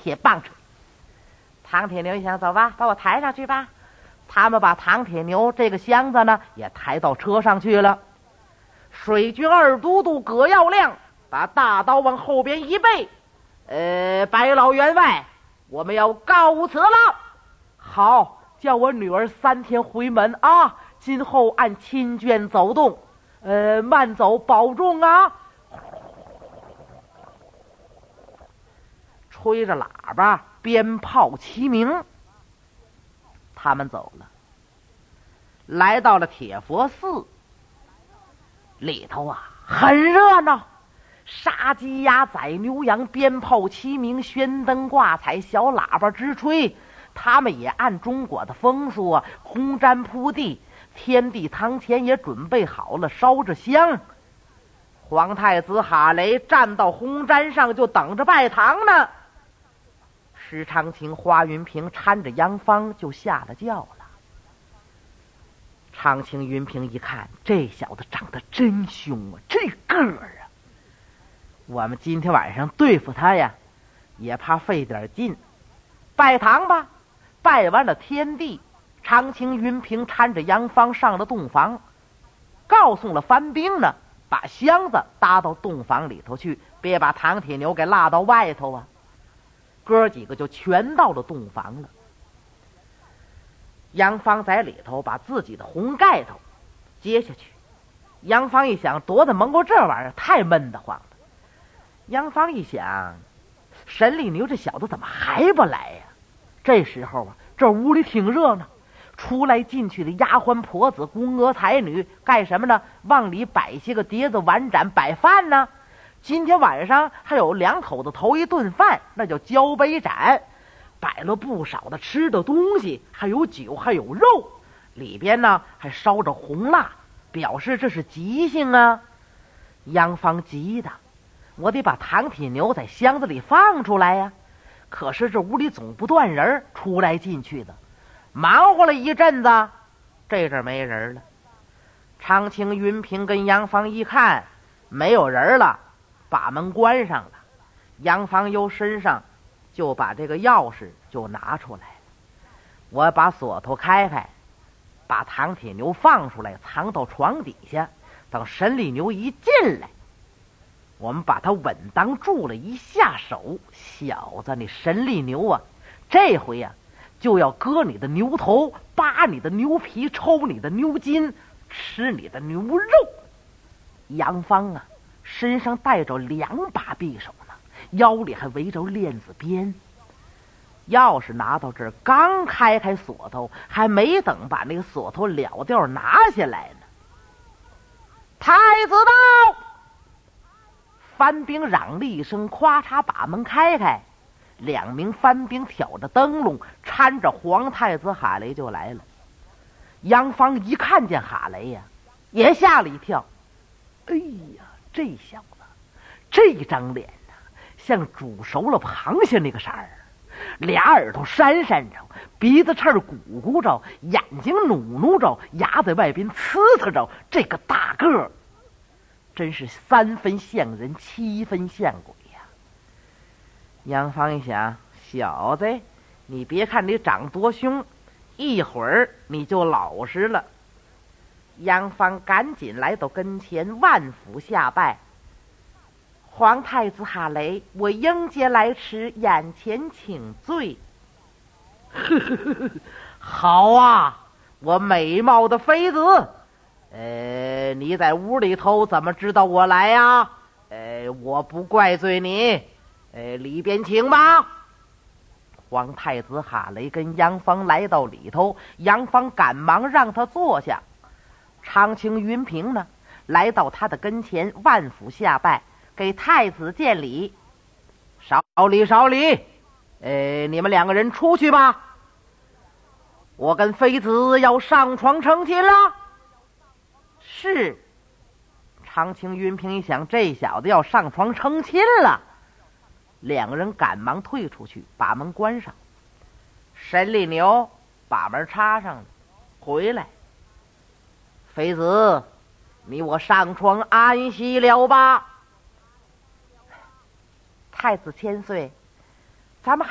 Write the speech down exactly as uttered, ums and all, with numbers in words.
铁棒槌。唐铁牛一想，走吧，把我抬上去吧。他们把唐铁牛这个箱子呢也抬到车上去了。水军二都督葛耀亮把大刀往后边一背，呃，白老员外，我们要告辞了。好，叫我女儿三天回门啊，今后按亲眷走动，呃，慢走，保重啊。吹着喇叭，鞭炮齐鸣，他们走了，来到了铁佛寺里头啊，很热闹，杀鸡鸭宰牛羊，鞭炮齐鸣，宣灯挂彩，小喇叭直吹。他们也按中国的风俗啊，红毡铺地，天地堂前也准备好了，烧着香。皇太子哈雷站到红毡上，就等着拜堂呢。石长卿、花云平搀着杨芳就下了轿了。长卿、云平一看，这小子长得真凶啊，这个儿啊，我们今天晚上对付他呀，也怕费点劲。拜堂吧，拜完了天地，长卿、云平搀着杨芳上了洞房，告诉了番兵呢，把箱子搭到洞房里头去，别把唐铁牛给落到外头啊。哥几个就全到了洞房了。杨芳在里头把自己的红盖头揭下去。杨芳一想，躲在门口这玩意儿太闷得慌了。杨芳一想，沈里牛这小子怎么还不来呀？这时候啊，这屋里挺热闹，出来进去的丫鬟婆子、宫娥才女干什么呢？往里摆些个碟子碗盏摆饭呢。今天晚上还有两口子头一顿饭，那叫交杯盏，摆了不少的吃的东西，还有酒，还有肉，里边呢还烧着红蜡，表示这是吉星啊。杨芳急的，我得把唐铁牛在箱子里放出来呀。可是这屋里总不断人出来进去的，忙活了一阵子，这阵没人了。长卿、云平跟杨芳一看没有人了，把门关上了。杨芳由身上就把这个钥匙就拿出来了，我把锁头开开，把唐铁牛放出来，藏到床底下。等沈里牛一进来，我们把他稳当住了，一下手，小子，你沈里牛啊，这回呀、啊、就要割你的牛头，扒你的牛皮，抽你的牛筋，吃你的牛肉。杨芳啊，身上带着两把匕首呢，腰里还围着链子鞭。钥匙拿到这儿，刚开开锁头，还没等把那个锁头了掉拿下来呢，太子到！番兵嚷了一声，咵嚓把门开开，两名番兵挑着灯笼，搀着皇太子哈雷就来了。杨芳一看见哈雷呀、啊，也吓了一跳。哎呀，这小子这张脸呐、啊，像煮熟了螃蟹那个色儿，俩耳朵扇扇着，鼻子翅鼓鼓着，眼睛努努着，牙在外边呲呲着，这个大个儿真是三分像人，七分像鬼呀、啊！杨芳一想，小子，你别看你长多凶，一会儿你就老实了。杨芳赶紧来到跟前，万福下拜。皇太子哈雷，我迎接来迟，眼前请罪。呵呵呵，好啊，我美貌的妃子。呃，你在屋里头怎么知道我来呀？呃，我不怪罪你。呃，里边请吧。皇太子哈雷跟杨芳来到里头，杨芳赶忙让他坐下。长卿、云平呢，来到他的跟前，万福下拜，给太子见礼。少礼少礼，呃，你们两个人出去吧，我跟妃子要上床成亲了。是。长卿、云平一想，这小子要上床成亲了，两个人赶忙退出去，把门关上。沈里牛把门插上了，回来。妃子，你我上床安息了吧？太子千岁，咱们还